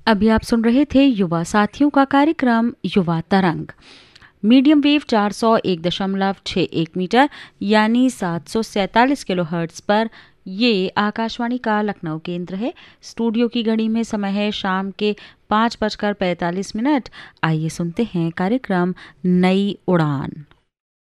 अभी आप सुन रहे थे युवा साथियों का कार्यक्रम युवा तरंग। मीडियम वेव 401.61 मीटर यानी 747 किलोहर्ट्ज पर ये आकाशवाणी का लखनऊ केंद्र है। स्टूडियो की घड़ी में समय है शाम के 5:45। आइए सुनते हैं कार्यक्रम नई उड़ान।